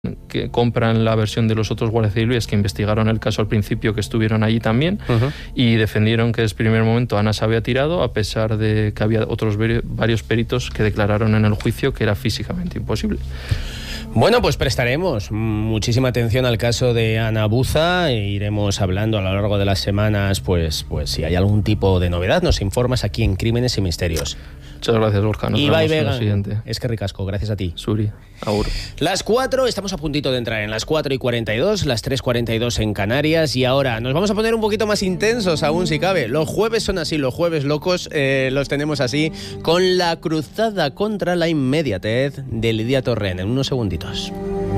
que compran la versión de los otros guardias civiles que investigaron el caso al principio, que estuvieron allí también, y defendieron que desde el primer momento Ana se había tirado, a pesar de que había otros varios peritos que declararon en el juicio que era físicamente imposible. Bueno, pues prestaremos muchísima atención al caso de Ana Buza e iremos hablando a lo largo de las semanas, pues si hay algún tipo de novedad, nos informas aquí en Crímenes y Misterios. Muchas gracias, Borja. Nos Ibai vemos en Vega, lo siguiente. es que ricasco, gracias a ti. Suri, agur. Las 4, estamos a puntito de entrar en las 4:42, las 3:42 en Canarias, y ahora nos vamos a poner un poquito más intensos aún si cabe. Los jueves son así, los jueves locos los tenemos así, con la cruzada contra la inmediatez de Lidia Torrent, en unos segunditos.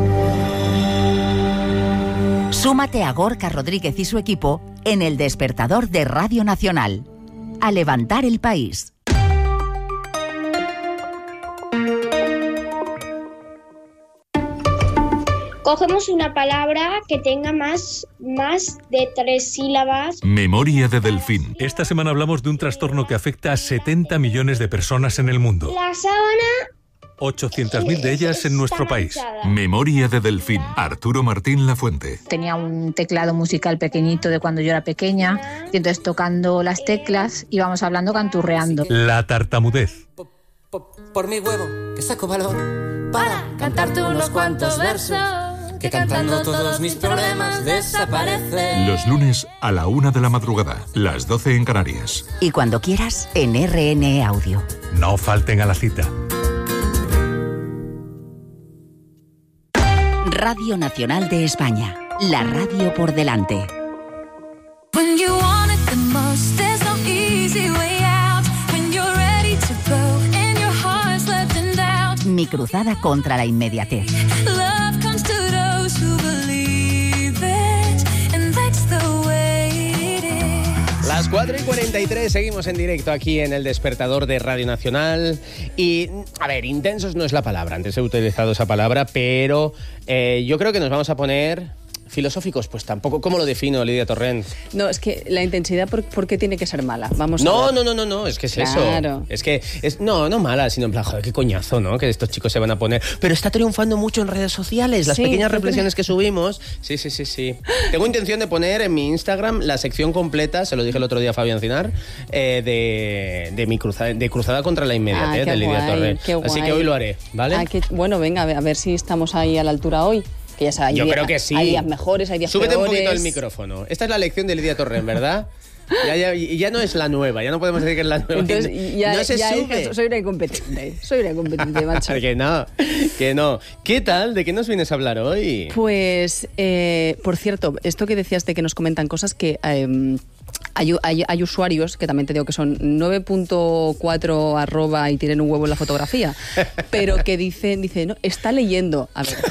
Súmate a Gorka Rodríguez y su equipo en El Despertador de Radio Nacional. A levantar el país. Cogemos una palabra que tenga más de 3 sílabas. Memoria de delfín. Esta semana hablamos de un trastorno que afecta a 70 millones de personas en el mundo. La sábana... 800.000 de ellas en nuestro país. Memoria de delfín. Arturo Martín Lafuente. Tenía un teclado musical pequeñito de cuando yo era pequeña, y entonces tocando las teclas íbamos hablando canturreando. La tartamudez. Por mi huevo, que saco valor para cantarte unos cuantos versos, que cantando todos mis problemas desaparecen. Los lunes a la 1 de la madrugada, las 12 en Canarias. Y cuando quieras, en RN Audio. No falten a la cita. Radio Nacional de España. La radio por delante. When you want it the most, there's no easy way out. When you're ready to go and your heart's left in doubt. Mi cruzada contra la inmediatez. Love comes to those who believe it, and that's the way it is. Las 4:43, seguimos en directo aquí en El Despertador de Radio Nacional. Y, a ver, intensos no es la palabra, antes he utilizado esa palabra, pero yo creo que nos vamos a poner filosóficos, pues tampoco. ¿Cómo lo defino, Lidia Torrent? No, es que la intensidad, ¿por qué tiene que ser mala? Vamos a ver. No, es que es claro. eso. Es que, no mala, sino en plan, joder, qué coñazo, ¿no? Que estos chicos se van a poner. Pero está triunfando mucho en redes sociales, las pequeñas reflexiones que subimos. Sí. Tengo intención de poner en mi Instagram la sección completa, se lo dije el otro día a Fabián Cinar, de mi cruzada contra la inmediatez de Lidia Torrent. Así que hoy lo haré, ¿vale? Bueno, venga, a ver si estamos ahí a la altura hoy. Que ya sabes, yo creo que sí. Hay días mejores, hay días Súbete peores. un poquito el micrófono. Esta es la lección de Lidia Torrent, ¿verdad? Ya no es la nueva, ya no podemos decir que es la nueva. Entonces, no se sube. Soy una incompetente, macho. Que no. ¿Qué tal? ¿De qué nos vienes a hablar hoy? Pues, por cierto, esto que decías de que nos comentan cosas que... Hay usuarios que también te digo que son 9.4 @ y tienen un huevo en la fotografía, pero que dice no, está leyendo.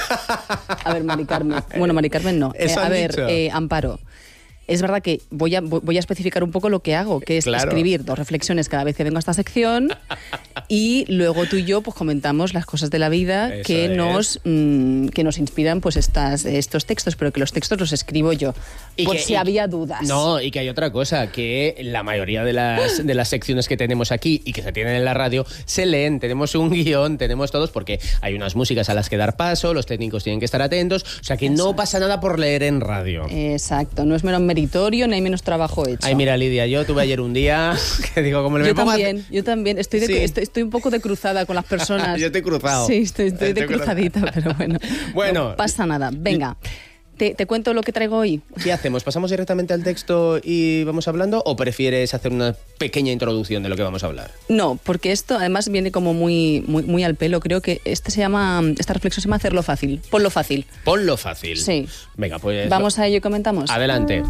A ver, Mari Carmen. Bueno, Mari Carmen no. Amparo. Es verdad que voy a especificar un poco lo que hago, que es escribir 2 reflexiones cada vez que vengo a esta sección y luego tú y yo pues comentamos las cosas de la vida que nos inspiran pues estos textos, pero que los textos los escribo yo, por si había dudas. No, y que hay otra cosa, que la mayoría de las secciones que tenemos aquí y que se tienen en la radio se leen, tenemos un guión, tenemos todos, porque hay unas músicas a las que dar paso, los técnicos tienen que estar atentos, o sea que no pasa nada por leer en radio. Exacto, no es menos meritorio, ni hay menos trabajo hecho. Ay, mira, Lidia, yo tuve ayer un día que digo, como me pongo yo también, estoy un poco de cruzada con las personas. Yo estoy cruzado. Sí, estoy de cruzadita, pero bueno. No pasa nada. Venga, ¿te cuento lo que traigo hoy? ¿Qué hacemos? ¿Pasamos directamente al texto y vamos hablando o prefieres hacer una pequeña introducción de lo que vamos a hablar? No, porque esto además viene como muy al pelo. Creo que esta reflexión se llama hacerlo fácil. Ponlo fácil. Ponlo fácil. Sí. Venga, pues... Vamos a ello y comentamos. Adelante.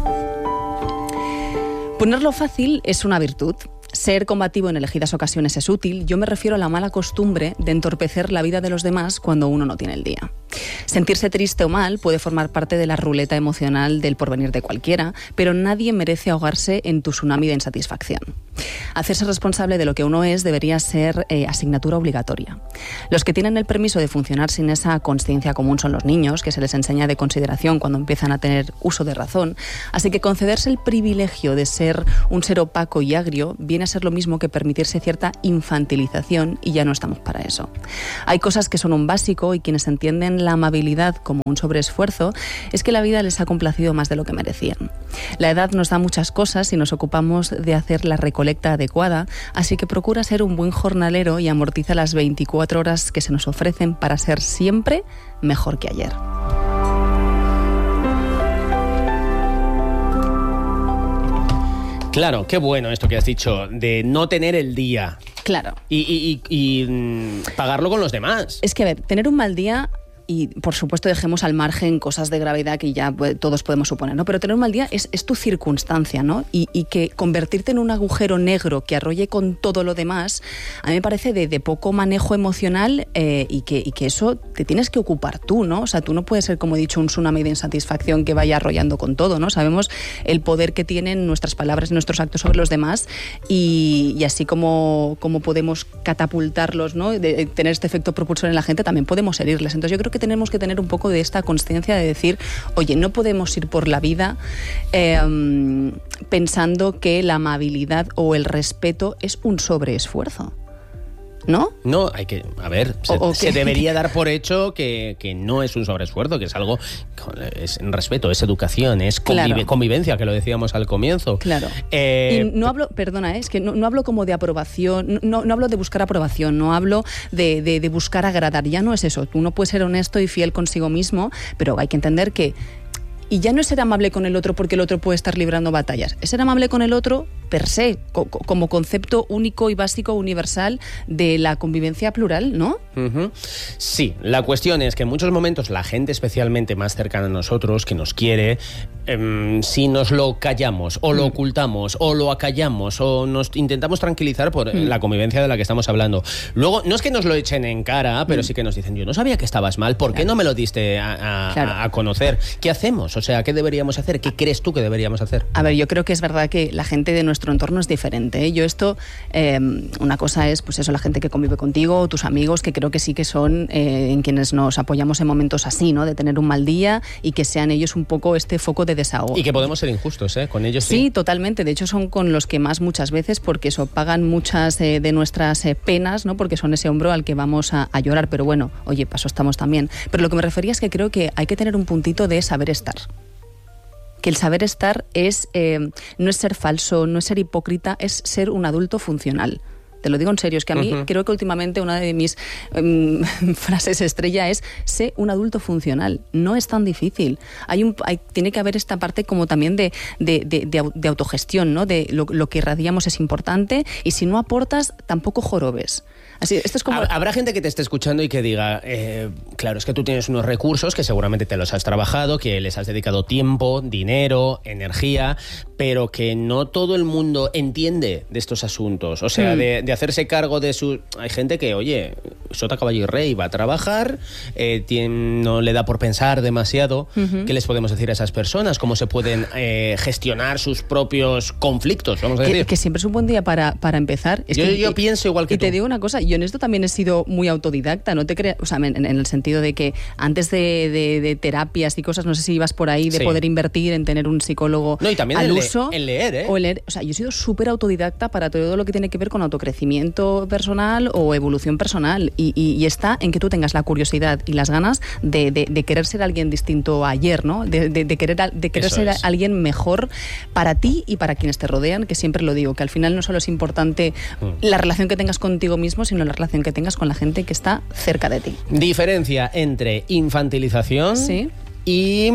Ponerlo fácil es una virtud. Ser combativo en elegidas ocasiones es útil. Yo me refiero a la mala costumbre de entorpecer la vida de los demás cuando uno no tiene el día. Sentirse triste o mal puede formar parte de la ruleta emocional del porvenir de cualquiera, pero nadie merece ahogarse en tu tsunami de insatisfacción. Hacerse responsable de lo que uno es debería ser asignatura obligatoria. Los que tienen el permiso de funcionar sin esa consciencia común son los niños, que se les enseña de consideración cuando empiezan a tener uso de razón. Así que concederse el privilegio de ser un ser opaco y agrio viene viene a ser lo mismo que permitirse cierta infantilización y ya no estamos para eso. Hay cosas que son un básico y quienes entienden la amabilidad como un sobreesfuerzo es que la vida les ha complacido más de lo que merecían. La edad nos da muchas cosas y nos ocupamos de hacer la recolecta adecuada, así que procura ser un buen jornalero y amortiza las 24 horas que se nos ofrecen para ser siempre mejor que ayer. Claro, qué bueno esto que has dicho, de no tener el día. Claro. Y pagarlo con los demás. Es que, a ver, tener un mal día... Y, por supuesto, dejemos al margen cosas de gravedad que ya todos podemos suponer, ¿no? Pero tener un mal día es tu circunstancia, ¿no? Y que convertirte en un agujero negro que arrolle con todo lo demás, a mí me parece de poco manejo emocional y que eso te tienes que ocupar tú, ¿no? O sea, tú no puedes ser, como he dicho, un tsunami de insatisfacción que vaya arrollando con todo, ¿no? Sabemos el poder que tienen nuestras palabras y nuestros actos sobre los demás y así como podemos catapultarlos, ¿no? De tener este efecto propulsor en la gente, también podemos herirles. Entonces yo creo que tenemos que tener un poco de esta conciencia de decir, oye, no podemos ir por la vida pensando que la amabilidad o el respeto es un sobreesfuerzo. ¿No? No, hay que... A ver, se debería dar por hecho que no es un sobreesfuerzo, que es algo... Es respeto, es educación, es convivencia, que lo decíamos al comienzo. Claro. Y no hablo... Perdona, es que no hablo como de aprobación, no hablo de buscar aprobación, no hablo de buscar agradar. Ya no es eso. Uno puede ser honesto y fiel consigo mismo, pero hay que entender que... Y ya no es ser amable con el otro porque el otro puede estar librando batallas. Es ser amable con el otro per se, como concepto único y básico, universal de la convivencia plural, ¿no? Uh-huh. Sí, la cuestión es que en muchos momentos la gente especialmente más cercana a nosotros, que nos quiere, si nos lo callamos o lo ocultamos o lo acallamos o nos intentamos tranquilizar por la convivencia de la que estamos hablando. Luego, no es que nos lo echen en cara, pero sí que nos dicen, yo no sabía que estabas mal, ¿por qué no me lo diste a conocer? ¿Qué hacemos? O sea, ¿qué deberíamos hacer? ¿Qué crees tú que deberíamos hacer? A ver, yo creo que es verdad que la gente de nuestro entorno es diferente, ¿eh? Yo esto, una cosa es, pues eso, la gente que convive contigo, tus amigos, que creo que sí que son en quienes nos apoyamos en momentos así, ¿no? De tener un mal día y que sean ellos un poco este foco de desahogo. Y que podemos ser injustos, ¿eh? Con ellos sí. Sí, totalmente. De hecho, son con los que más muchas veces, porque eso, pagan muchas de nuestras penas, ¿no? Porque son ese hombro al que vamos a llorar. Pero bueno, oye, paso estamos también. Pero lo que me refería es que creo que hay que tener un puntito de saber estar. Que el saber estar no es ser falso, no es ser hipócrita, es ser un adulto funcional. Te lo digo en serio, es que a mí creo que últimamente una de mis frases estrella es sé un adulto funcional. No es tan difícil. Tiene que haber esta parte como también de autogestión, ¿no? De lo que irradiamos es importante y si no aportas, tampoco jorobes. Así, esto es como... Habrá gente que te esté escuchando y que diga, claro, es que tú tienes unos recursos que seguramente te los has trabajado, que les has dedicado tiempo, dinero, energía, pero que no todo el mundo entiende de estos asuntos. O sea, de hacerse cargo de su... Hay gente que, oye, sota, caballo y rey, va a trabajar, no le da por pensar demasiado. ¿Qué les podemos decir a esas personas? ¿Cómo se pueden gestionar sus propios conflictos, vamos a decir? Que siempre es un buen día para empezar. Yo pienso igual que tú. Y te digo una cosa, yo en esto también he sido muy autodidacta, no te creas, o sea, en el sentido de que antes de terapias y cosas, no sé si ibas por ahí, de poder invertir en tener un psicólogo no, y también al uso. En leer, ¿eh? O sea, yo he sido súper autodidacta para todo lo que tiene que ver con autocrecimiento personal o evolución personal. Y está en que tú tengas la curiosidad y las ganas de querer ser alguien distinto a ayer, ¿no? De querer ser alguien mejor para ti y para quienes te rodean, que siempre lo digo, que al final no solo es importante la relación que tengas contigo mismo, sino la relación que tengas con la gente que está cerca de ti. Diferencia entre infantilización y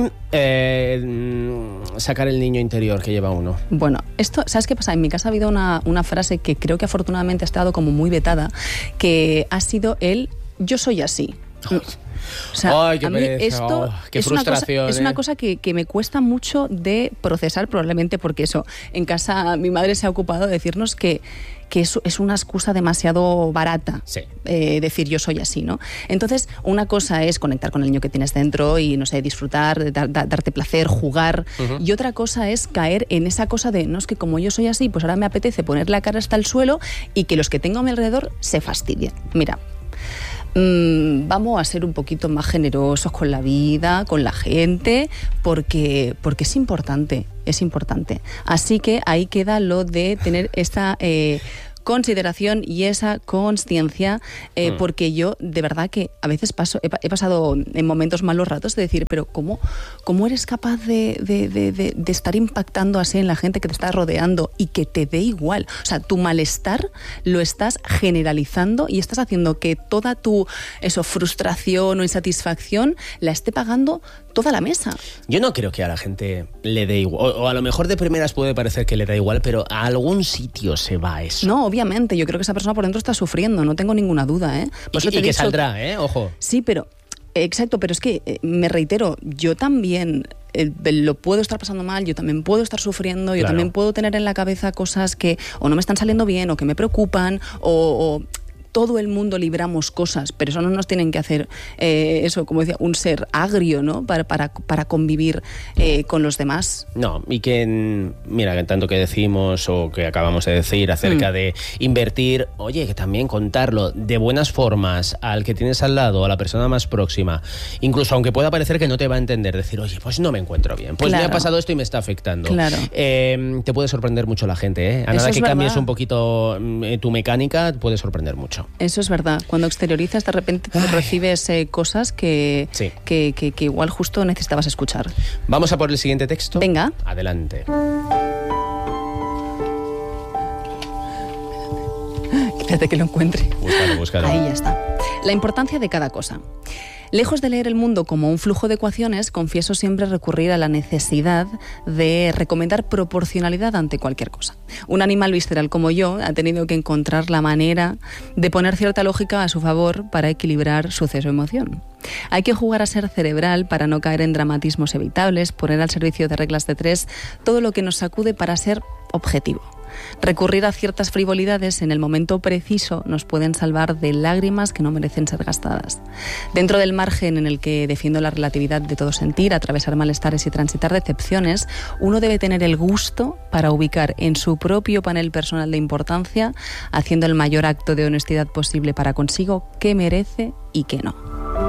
sacar el niño interior que lleva uno. Bueno, esto, ¿sabes qué pasa? En mi casa ha habido una frase que creo que afortunadamente ha estado como muy vetada, que ha sido el yo soy así. O sea, ay, qué a mí esto qué frustración, es una cosa que me cuesta mucho de procesar, probablemente porque eso, en casa mi madre se ha ocupado de decirnos que eso es una excusa demasiado barata, decir yo soy así, ¿no? Entonces, una cosa es conectar con el niño que tienes dentro y, no sé, disfrutar, darte placer, jugar, y otra cosa es caer en esa cosa de, no, es que como yo soy así, pues ahora me apetece poner la cara hasta el suelo y que los que tengo a mi alrededor se fastidien. Mira, vamos a ser un poquito más generosos con la vida, con la gente, porque es importante. es importante. Así que ahí queda lo de tener esta consideración y esa consciencia, porque yo de verdad que a veces he pasado en momentos malos ratos de decir, pero ¿cómo eres capaz de estar impactando así en la gente que te está rodeando y que te dé igual? O sea, tu malestar lo estás generalizando y estás haciendo que toda tu frustración o insatisfacción la esté pagando toda la mesa. Yo no creo que a la gente le dé igual, o a lo mejor de primeras puede parecer que le da igual, pero a algún sitio se va eso. No, obviamente, yo creo que esa persona por dentro está sufriendo, no tengo ninguna duda, ¿eh? Y que saldrá, ojo. Sí, pero exacto, pero es que me reitero, yo también lo puedo estar pasando mal, yo también puedo estar sufriendo, yo también puedo tener en la cabeza cosas que o no me están saliendo bien o que me preocupan o todo el mundo libramos cosas, pero eso no nos tienen que hacer como decía, un ser agrio, ¿no? Para convivir con los demás. No, y que, mira, que tanto que decimos o que acabamos de decir acerca de invertir, oye, que también contarlo de buenas formas al que tienes al lado, a la persona más próxima, incluso aunque pueda parecer que no te va a entender, decir, oye, pues no me encuentro bien, pues me ha pasado esto y me está afectando. Claro. Te puede sorprender mucho la gente, A nada que cambies un poquito tu mecánica, te puede sorprender mucho. Eso es verdad. Cuando exteriorizas, de repente recibes cosas que igual justo necesitabas escuchar. Vamos a por el siguiente texto. Venga. Adelante. Espérate que lo encuentre. Búscalo. Ahí ya está. La importancia de cada cosa. Lejos de leer el mundo como un flujo de ecuaciones, confieso siempre recurrir a la necesidad de recomendar proporcionalidad ante cualquier cosa. Un animal visceral como yo ha tenido que encontrar la manera de poner cierta lógica a su favor para equilibrar suceso-emoción. Hay que jugar a ser cerebral para no caer en dramatismos evitables, poner al servicio de reglas de tres todo lo que nos sacude para ser objetivo. Recurrir a ciertas frivolidades en el momento preciso nos pueden salvar de lágrimas que no merecen ser gastadas. Dentro del margen en el que defiendo la relatividad de todo sentir, atravesar malestares y transitar decepciones, uno debe tener el gusto para ubicar en su propio panel personal de importancia, haciendo el mayor acto de honestidad posible para consigo qué merece y qué no.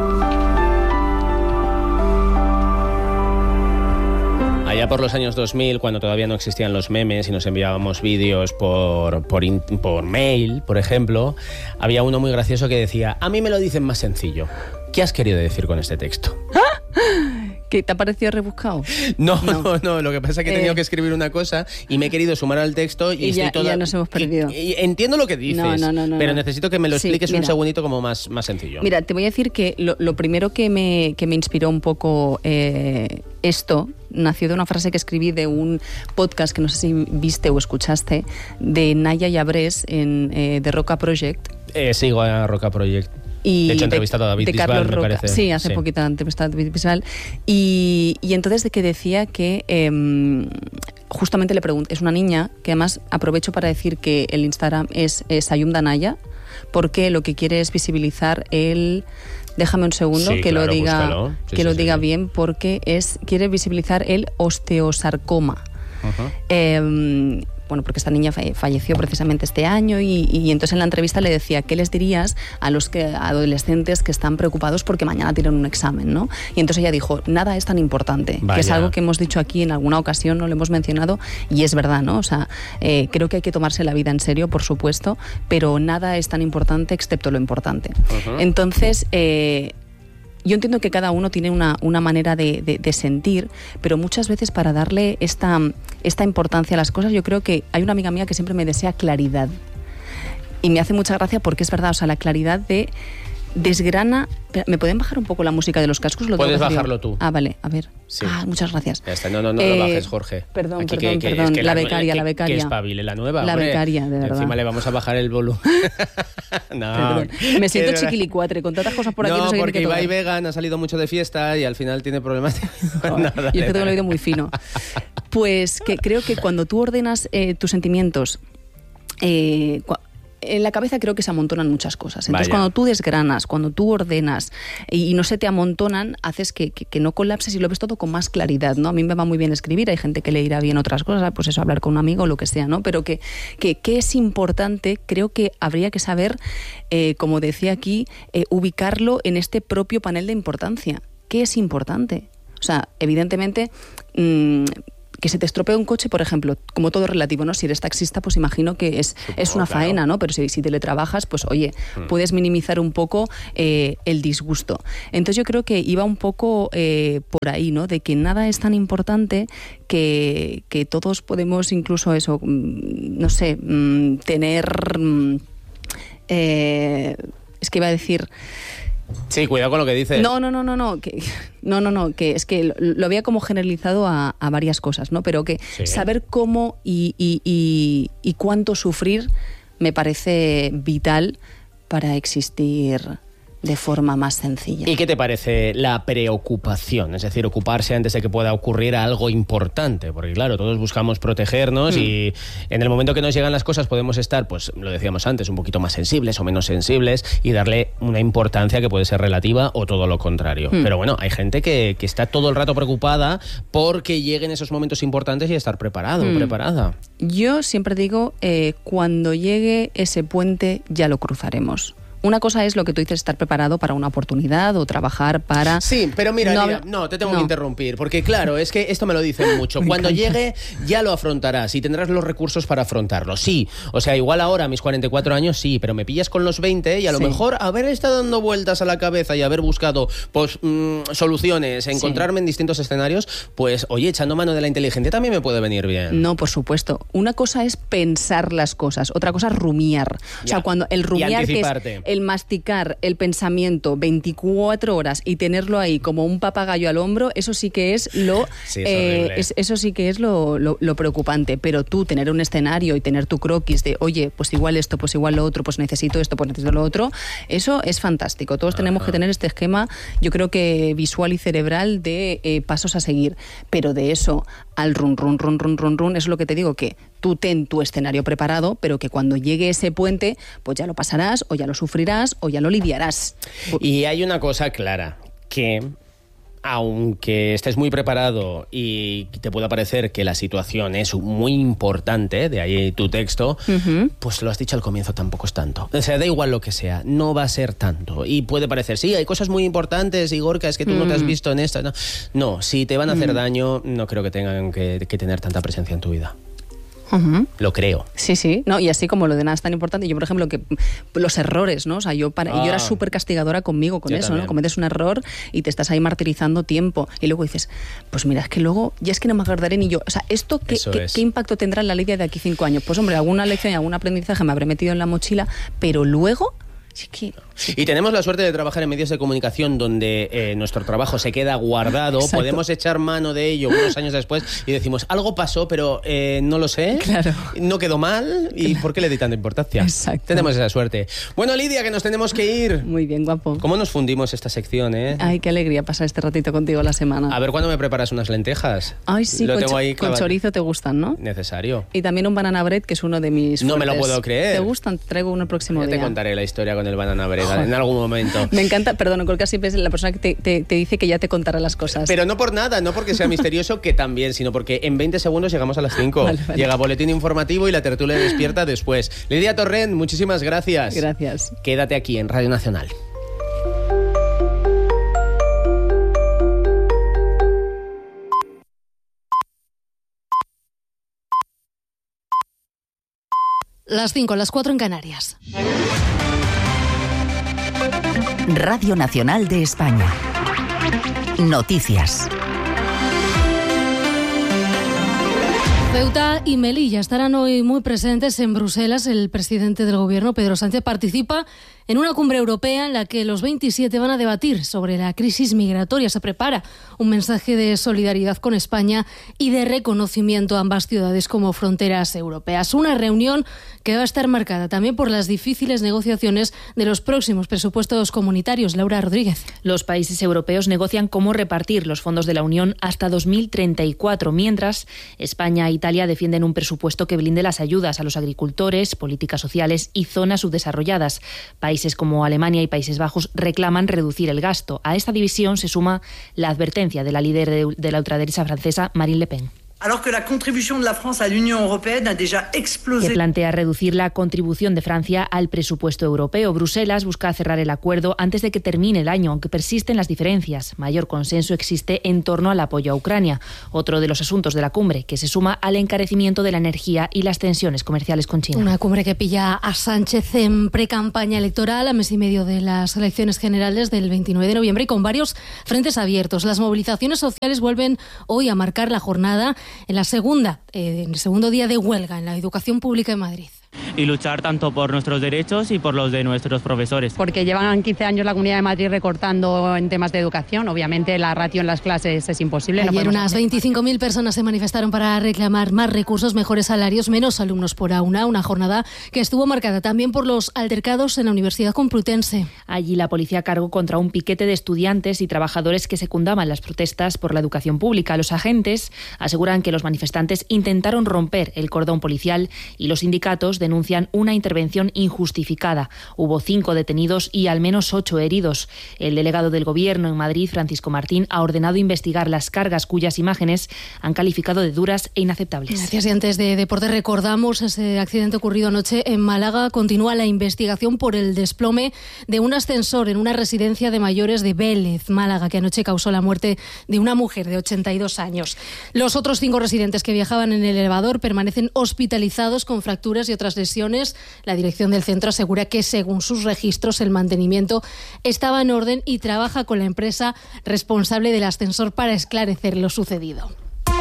Allá por los años 2000, cuando todavía no existían los memes y nos enviábamos vídeos por mail, por ejemplo, había uno muy gracioso que decía, a mí me lo dicen más sencillo. ¿Qué has querido decir con este texto? ¿Qué te ha parecido rebuscado? No, lo que pasa es que he tenido que escribir una cosa y me he querido sumar al texto y ya nos hemos perdido. Y entiendo lo que dices, pero necesito que me lo expliques un segundito como más sencillo. Mira, te voy a decir que lo primero que me inspiró un poco esto nació de una frase que escribí de un podcast que no sé si viste o escuchaste, de Naya Llabrés en The Roca Project. Sigo a Roca Project. Y de hecho, he entrevistado a David de Bisbal, Carlos Roca. me parece. Sí, hace poquito he entrevistado a David Bisbal. Y entonces de que decía que justamente le pregunté, es una niña, que además aprovecho para decir que el Instagram es Sayumda Naya, porque lo que quiere es visibilizar el... Déjame un segundo que lo diga, diga bien, porque quiere visibilizar el osteosarcoma. Uh-huh. Bueno, porque esta niña falleció precisamente este año y entonces en la entrevista le decía, ¿qué les dirías a los adolescentes que están preocupados porque mañana tienen un examen, ¿no? Y entonces ella dijo, nada es tan importante, que es algo que hemos dicho aquí en alguna ocasión, no lo hemos mencionado, y es verdad, ¿no? O sea, creo que hay que tomarse la vida en serio, por supuesto, pero nada es tan importante excepto lo importante. Uh-huh. Entonces... yo entiendo que cada uno tiene una manera de sentir, pero muchas veces para darle esta importancia a las cosas, yo creo que hay una amiga mía que siempre me desea claridad. Y me hace mucha gracia porque es verdad, o sea, la claridad de desgrana... ¿Me pueden bajar un poco la música de los cascos? Puedes bajarlo tú. Ah, vale, a ver. Sí. Muchas gracias. Ya está. No lo bajes, Jorge. Perdón. Que la becaria. Que espabile la nueva. La becaria, de verdad. Encima le vamos a bajar el volumen. No. Me siento chiquilicuatre con tantas cosas por aquí. No, porque Ibai Vegan ha salido mucho de fiesta y al final tiene problemas. Nada, yo es que tengo el oído muy fino. Pues que creo que cuando tú ordenas tus sentimientos... en la cabeza creo que se amontonan muchas cosas. Entonces, cuando tú desgranas, cuando tú ordenas y no se te amontonan, haces que no colapses y lo ves todo con más claridad, ¿no? A mí me va muy bien escribir, hay gente que le irá bien otras cosas, pues eso, hablar con un amigo o lo que sea, ¿no? Pero que es importante, creo que habría que saber, como decía aquí, ubicarlo en este propio panel de importancia. ¿Qué es importante? O sea, evidentemente... que se te estropee un coche, por ejemplo, como todo relativo, ¿no? Si eres taxista, pues imagino que es una faena, ¿no? Pero si teletrabajas, pues oye, puedes minimizar un poco el disgusto. Entonces yo creo que iba un poco por ahí, ¿no? De que nada es tan importante que todos podemos incluso eso, no sé, tener... es que iba a decir... Sí, cuidado con lo que dices. No, que es que lo había como generalizado a varias cosas, ¿no? Pero que saber cómo y cuánto sufrir me parece vital para existir de forma más sencilla. ¿Y qué te parece la preocupación? Es decir, ocuparse antes de que pueda ocurrir algo importante, porque claro, todos buscamos protegernos y en el momento que nos llegan las cosas podemos estar, pues lo decíamos antes, un poquito más sensibles o menos sensibles y darle una importancia que puede ser relativa o todo lo contrario. Pero bueno, hay gente que está todo el rato preocupada porque lleguen esos momentos importantes y estar preparado o preparada. Yo siempre digo, cuando llegue ese puente ya lo cruzaremos. Una cosa es lo que tú dices, estar preparado para una oportunidad o trabajar para... Sí, pero mira, te tengo que interrumpir, porque claro, es que esto me lo dicen mucho. Cuando llegue ya lo afrontarás y tendrás los recursos para afrontarlo. Sí, o sea, igual ahora a mis 44 años sí, pero me pillas con los 20 y a lo mejor haber estado dando vueltas a la cabeza y haber buscado pues soluciones, encontrarme en distintos escenarios, pues oye, echando mano de la inteligencia también me puede venir bien. No, por supuesto. Una cosa es pensar las cosas, otra cosa es rumiar. O sea, cuando el rumiar, que es el masticar el pensamiento 24 horas y tenerlo ahí como un papagayo al hombro, eso sí que es eso sí que es lo preocupante. Pero tú tener un escenario y tener tu croquis de, oye, pues igual esto, pues igual lo otro, pues necesito esto, pues necesito lo otro, eso es fantástico. Todos tenemos que tener este esquema, yo creo que visual y cerebral de pasos a seguir. Pero de eso al run, eso es lo que te digo, que tú ten tu escenario preparado, pero que cuando llegue ese puente, pues ya lo pasarás, o ya lo sufrirás, o ya lo lidiarás. Y hay una cosa clara, que aunque estés muy preparado y te pueda parecer que la situación es muy importante, de ahí tu texto, pues lo has dicho al comienzo, tampoco es tanto. O sea, da igual lo que sea, no va a ser tanto. Y puede parecer, sí, hay cosas muy importantes, Igorka, es que tú no te has visto en esto. No, si te van a hacer daño, no creo que tengan que tener tanta presencia en tu vida. Lo creo. Sí, no, y así como lo de nada es tan importante, yo por ejemplo que los errores, ¿no? O sea, yo era súper castigadora conmigo con eso, también. ¿no? Cometes un error y te estás ahí martirizando tiempo y luego dices, pues mira, es que luego ya es que no me acordaré ni yo. O sea, ¿esto qué impacto tendrá en la Lidia de aquí 5 años? Pues hombre, alguna lección y algún aprendizaje me habré metido en la mochila, pero luego... Y tenemos la suerte de trabajar en medios de comunicación donde nuestro trabajo se queda guardado. Exacto. Podemos echar mano de ello unos años después y decimos, algo pasó, pero no lo sé, no quedó mal, ¿y por qué le di tanta importancia? Exacto. Tenemos esa suerte. Bueno, Lidia, que nos tenemos que ir. Muy bien, guapo. ¿Cómo nos fundimos esta sección, Ay, qué alegría pasar este ratito contigo la semana. A ver, ¿cuándo me preparas unas lentejas? Ay, sí, lo tengo ahí con chorizo te gustan, ¿no? Necesario. Y también un banana bread, que es uno de mis No fuertes. Me lo puedo creer. ¿Te gustan? Te traigo uno el próximo día. Te contaré la historia con el banana bread en algún momento. Me encanta, perdón, Gorka siempre es la persona que te dice que ya te contará las cosas. Pero no por nada, no porque sea misterioso, que también, sino porque en 20 segundos llegamos a las 5. Vale. Llega boletín informativo y la tertulia despierta después. Lidia Torrent, muchísimas gracias. Gracias. Quédate aquí en Radio Nacional. Las 5, las 4 en Canarias. Radio Nacional de España. Noticias. Ceuta y Melilla estarán hoy muy presentes en Bruselas. El presidente del gobierno, Pedro Sánchez, participa en una cumbre europea en la que los 27 van a debatir sobre la crisis migratoria. Se prepara un mensaje de solidaridad con España y de reconocimiento a ambas ciudades como fronteras europeas. Una reunión que va a estar marcada también por las difíciles negociaciones de los próximos presupuestos comunitarios. Laura Rodríguez. Los países europeos negocian cómo repartir los fondos de la Unión hasta 2034, mientras España e Italia defienden un presupuesto que blinde las ayudas a los agricultores, políticas sociales y zonas subdesarrolladas. Países como Alemania y Países Bajos reclaman reducir el gasto. A esta división se suma la advertencia de la líder de la ultraderecha francesa, Marine Le Pen. que plantea reducir la contribución de Francia al presupuesto europeo. Bruselas busca cerrar el acuerdo antes de que termine el año, aunque persisten las diferencias. Mayor consenso existe en torno al apoyo a Ucrania, otro de los asuntos de la cumbre, que se suma al encarecimiento de la energía y las tensiones comerciales con China. Una cumbre que pilla a Sánchez en precampaña electoral, a mes y medio de las elecciones generales del 29 de noviembre y con varios frentes abiertos. Las movilizaciones sociales vuelven hoy a marcar la jornada en el segundo día de huelga en la educación pública en Madrid. Y luchar tanto por nuestros derechos y por los de nuestros profesores. Porque llevan 15 años la Comunidad de Madrid recortando en temas de educación. Obviamente la ratio en las clases es imposible. Ayer unas 25.000 personas se manifestaron para reclamar más recursos, mejores salarios, menos alumnos por aula. Una jornada que estuvo marcada también por los altercados en la Universidad Complutense. Allí la policía cargó contra un piquete de estudiantes y trabajadores que secundaban las protestas por la educación pública. Los agentes aseguran que los manifestantes intentaron romper el cordón policial y los sindicatos denuncian una intervención injustificada. Hubo 5 detenidos y al menos 8 heridos. El delegado del Gobierno en Madrid, Francisco Martín, ha ordenado investigar las cargas cuyas imágenes han calificado de duras e inaceptables. Gracias. Y antes de deporte recordamos ese accidente ocurrido anoche en Málaga. Continúa la investigación por el desplome de un ascensor en una residencia de mayores de Vélez, Málaga, que anoche causó la muerte de una mujer de 82 años. Los otros 5 residentes que viajaban en el elevador permanecen hospitalizados con fracturas y otras lesiones. La dirección del centro asegura que, según sus registros, el mantenimiento estaba en orden y trabaja con la empresa responsable del ascensor para esclarecer lo sucedido.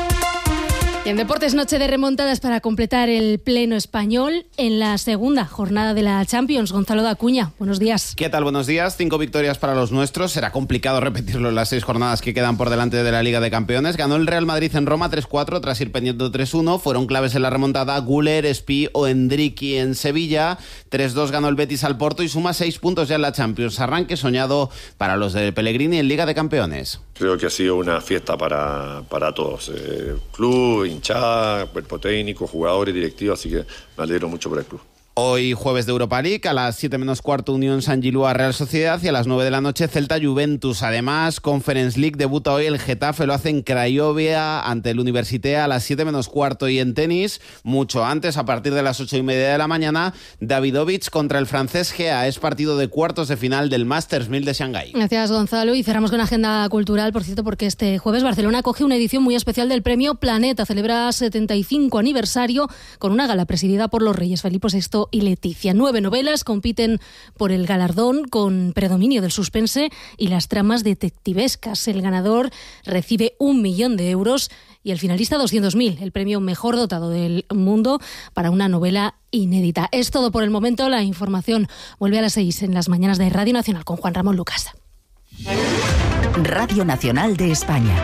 Y en deportes, noche de remontadas para completar el pleno español en la segunda jornada de la Champions. Gonzalo de Acuña, buenos días. ¿Qué tal? Buenos días. 5 victorias para los nuestros. Será complicado repetirlo en las 6 jornadas que quedan por delante de la Liga de Campeones. Ganó el Real Madrid en Roma 3-4 tras ir pendiendo 3-1. Fueron claves en la remontada Güler, Espí o Endriqui en Sevilla. 3-2 ganó el Betis al Porto y suma 6 puntos ya en la Champions. Arranque soñado para los de Pellegrini en Liga de Campeones. Creo que ha sido una fiesta para todos. Club, hinchada, cuerpo técnico, jugadores, directivos, así que me alegro mucho por el club. Hoy jueves de Europa League, a las 7 menos cuarto Unión San Gilua Real Sociedad y a las 9 de la noche Celta Juventus. Además, Conference League debuta hoy el Getafe, lo hace en Craiovia ante el Universitea a las 7 menos cuarto. Y en tenis, mucho antes, a partir de las 8:30 de la mañana, Davidovich contra el francés Gea. Es partido de cuartos de final del Masters 1000 de Shanghái. Gracias, Gonzalo. Y cerramos con agenda cultural, por cierto, porque este jueves Barcelona acoge una edición muy especial del premio Planeta. Celebra 75 aniversario con una gala presidida por los reyes Felipe VI y Leticia. 9 novelas compiten por el galardón con predominio del suspense y las tramas detectivescas. El ganador recibe 1 millón de euros y el finalista 200.000, el premio mejor dotado del mundo para una novela inédita. Es todo por el momento. La información vuelve a las 6 en las mañanas de Radio Nacional con Juan Ramón Lucas. Radio Nacional de España.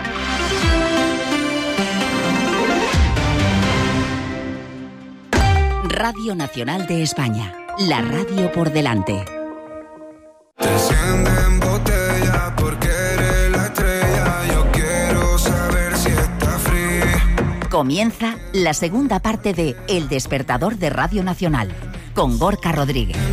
Radio Nacional de España, la radio por delante. Te encienden botella porque eres la estrella. Yo quiero saber si está free. Comienza la segunda parte de El Despertador de Radio Nacional, con Gorka Rodríguez.